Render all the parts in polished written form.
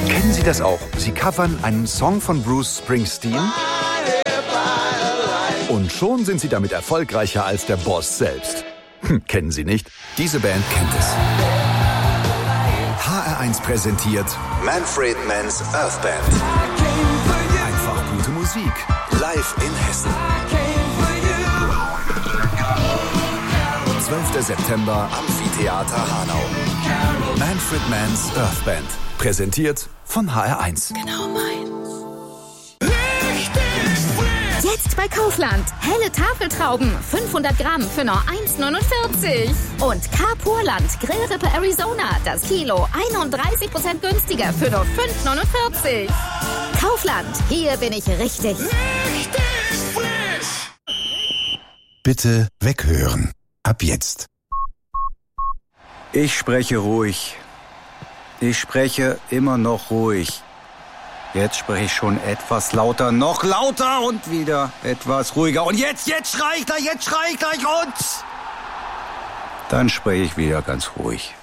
Kennen Sie das auch? Sie covern einen Song von Bruce Springsteen und schon sind Sie damit erfolgreicher als der Boss selbst. Kennen Sie nicht? Diese Band kennt es. HR1 präsentiert Manfred Mann's Earth Band. Einfach gute Musik. Live in Hessen. 12. September, Amphitheater Hanau. Manfred Mann's Earth Band. Präsentiert von HR1. Genau meins. Jetzt bei Kaufland. Helle Tafeltrauben. 500 Gramm für nur 1,49. Und Carpurland Grillrippe Arizona. Das Kilo 31% günstiger für nur 5,49. Kaufland. Hier bin ich richtig. Richtig frisch. Bitte weghören. Ab jetzt. Ich spreche ruhig. Ich spreche immer noch ruhig. Jetzt spreche ich schon etwas lauter, noch lauter und wieder etwas ruhiger. Und jetzt schrei ich gleich und dann spreche ich wieder ganz ruhig.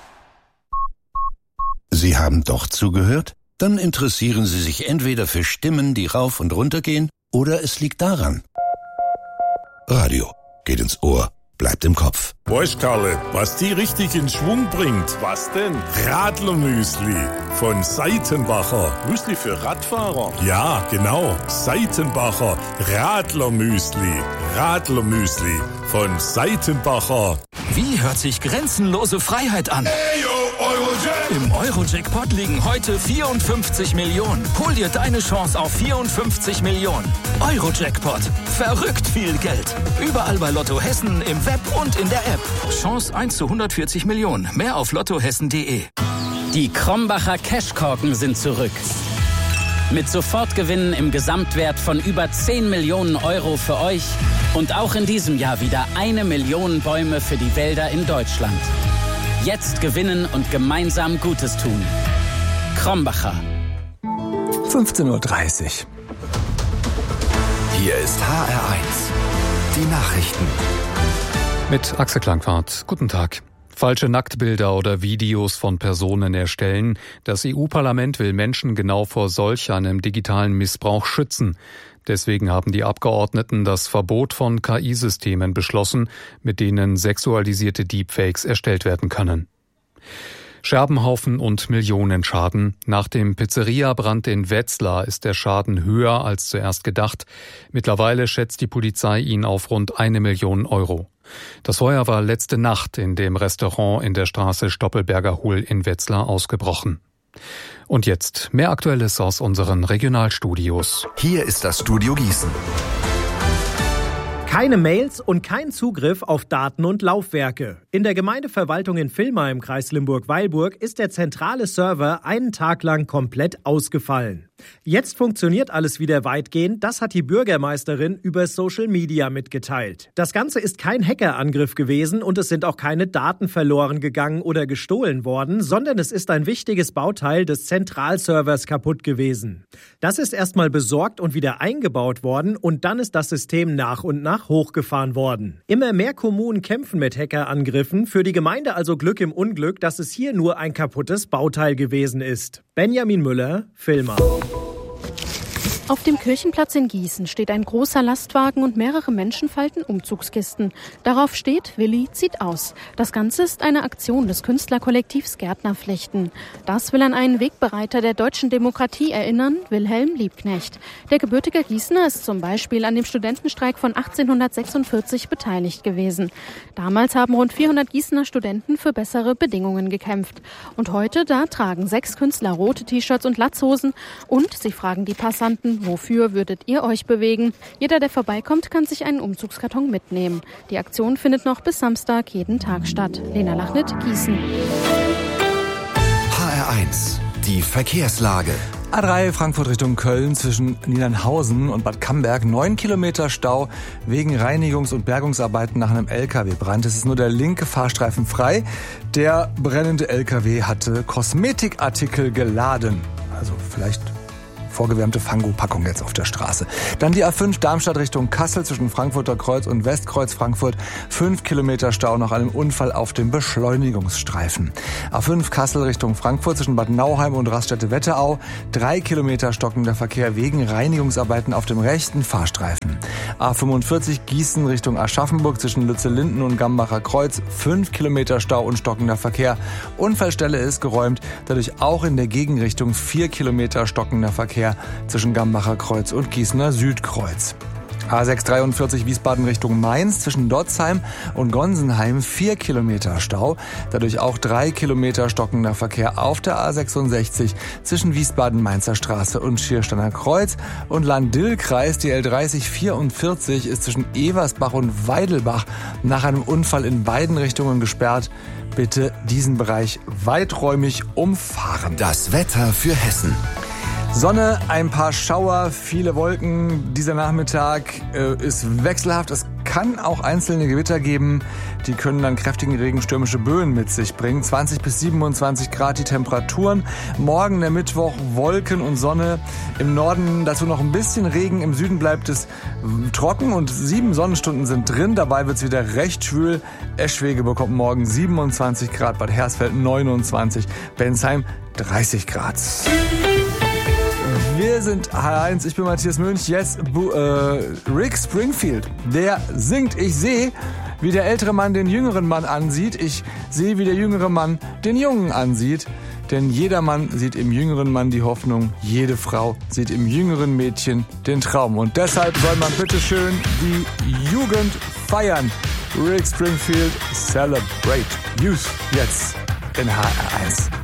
Sie haben doch zugehört? Dann interessieren Sie sich entweder für Stimmen, die rauf und runter gehen, oder es liegt daran. Radio geht ins Ohr, bleibt im Kopf. Weißt, Karle, was die richtig in Schwung bringt? Was denn? Radlermüsli von Seitenbacher. Müsli für Radfahrer? Ja, genau. Seitenbacher Radlermüsli. Radlermüsli von Seitenbacher. Wie hört sich grenzenlose Freiheit an? Im Euro-Jackpot liegen heute 54 Millionen. Hol dir deine Chance auf 54 Millionen. Euro-Jackpot. Verrückt viel Geld. Überall bei Lotto Hessen, im Web und in der App. Chance 1 zu 140 Millionen. Mehr auf lottohessen.de. Die Krombacher Cashkorken sind zurück. Mit Sofortgewinnen im Gesamtwert von über 10 Millionen Euro für euch. Und auch in diesem Jahr wieder 1 Million Bäume für die Wälder in Deutschland. Jetzt gewinnen und gemeinsam Gutes tun. Krombacher. 15:30 Uhr. Hier ist HR1. Die Nachrichten. Mit Axel Klangfahrt. Guten Tag. Falsche Nacktbilder oder Videos von Personen erstellen. Das EU-Parlament will Menschen genau vor solch einem digitalen Missbrauch schützen. Deswegen haben die Abgeordneten das Verbot von KI-Systemen beschlossen, mit denen sexualisierte Deepfakes erstellt werden können. Scherbenhaufen und Millionenschaden. Nach dem Pizzeria-Brand in Wetzlar ist der Schaden höher als zuerst gedacht. Mittlerweile schätzt die Polizei ihn auf rund 1 Million Euro. Das Feuer war letzte Nacht in dem Restaurant in der Straße Stoppelberger Hohl in Wetzlar ausgebrochen. Und jetzt mehr Aktuelles aus unseren Regionalstudios. Hier ist das Studio Gießen. Keine Mails und kein Zugriff auf Daten und Laufwerke. In der Gemeindeverwaltung in Villmar im Kreis Limburg-Weilburg ist der zentrale Server einen Tag lang komplett ausgefallen. Jetzt funktioniert alles wieder weitgehend, das hat die Bürgermeisterin über Social Media mitgeteilt. Das Ganze ist kein Hackerangriff gewesen und es sind auch keine Daten verloren gegangen oder gestohlen worden, sondern es ist ein wichtiges Bauteil des Zentralservers kaputt gewesen. Das ist erstmal besorgt und wieder eingebaut worden und dann ist das System nach und nach hochgefahren worden. Immer mehr Kommunen kämpfen mit Hackerangriffen, für die Gemeinde also Glück im Unglück, dass es hier nur ein kaputtes Bauteil gewesen ist. Benjamin Müller, Villmar. Auf dem Kirchenplatz in Gießen steht ein großer Lastwagen und mehrere Menschen falten Umzugskisten. Darauf steht, Willi zieht aus. Das Ganze ist eine Aktion des Künstlerkollektivs Gärtnerflechten. Das will an einen Wegbereiter der deutschen Demokratie erinnern, Wilhelm Liebknecht. Der gebürtige Gießener ist zum Beispiel an dem Studentenstreik von 1846 beteiligt gewesen. Damals haben rund 400 Gießener Studenten für bessere Bedingungen gekämpft. Und heute, da tragen 6 Künstler rote T-Shirts und Latzhosen und sie fragen die Passanten, wofür würdet ihr euch bewegen? Jeder, der vorbeikommt, kann sich einen Umzugskarton mitnehmen. Die Aktion findet noch bis Samstag jeden Tag statt. Lena Lachnitt, Gießen. HR1, die Verkehrslage. A3 Frankfurt Richtung Köln zwischen Niedernhausen und Bad Camberg 9 Kilometer Stau wegen Reinigungs- und Bergungsarbeiten nach einem LKW-Brand. Es ist nur der linke Fahrstreifen frei. Der brennende LKW hatte Kosmetikartikel geladen. Also vielleicht vorgewärmte Fango-Packung jetzt auf der Straße. Dann die A5 Darmstadt Richtung Kassel zwischen Frankfurter Kreuz und Westkreuz Frankfurt. 5 Kilometer Stau nach einem Unfall auf dem Beschleunigungsstreifen. A5 Kassel Richtung Frankfurt zwischen Bad Nauheim und Raststätte-Wetterau. 3 Kilometer stockender Verkehr wegen Reinigungsarbeiten auf dem rechten Fahrstreifen. A45 Gießen Richtung Aschaffenburg zwischen Lützellinden und Gambacher Kreuz. 5 Kilometer Stau und stockender Verkehr. Unfallstelle ist geräumt, dadurch auch in der Gegenrichtung 4 Kilometer stockender Verkehr zwischen Gambacher Kreuz und Gießener Südkreuz. A643 Wiesbaden Richtung Mainz zwischen Dotzheim und Gonsenheim 4 Kilometer Stau. Dadurch auch 3 Kilometer stockender Verkehr auf der A66 zwischen Wiesbaden-Mainzer Straße und Schiersteiner Kreuz. Und Lahn-Dill-Kreis, die L30 44 ist zwischen Eversbach und Weidelbach nach einem Unfall in beiden Richtungen gesperrt. Bitte diesen Bereich weiträumig umfahren. Das Wetter für Hessen. Sonne, ein paar Schauer, viele Wolken. Dieser Nachmittag ist wechselhaft. Es kann auch einzelne Gewitter geben. Die können dann kräftigen Regen, stürmische Böen mit sich bringen. 20 bis 27 Grad die Temperaturen. Morgen, der Mittwoch, Wolken und Sonne. Im Norden dazu noch ein bisschen Regen. Im Süden bleibt es trocken und 7 Sonnenstunden sind drin. Dabei wird es wieder recht schwül. Eschwege bekommt morgen 27 Grad, Bad Hersfeld 29, Bensheim 30 Grad. Wir sind H1, ich bin Matthias Münch, jetzt Rick Springfield, der singt Ich sehe, wie der ältere Mann den jüngeren Mann ansieht, ich sehe, wie der jüngere Mann den Jungen ansieht, denn jeder Mann sieht im jüngeren Mann die Hoffnung, jede Frau sieht im jüngeren Mädchen den Traum und deshalb soll man bitteschön die Jugend feiern. Rick Springfield, Celebrate Youth, jetzt in HR1.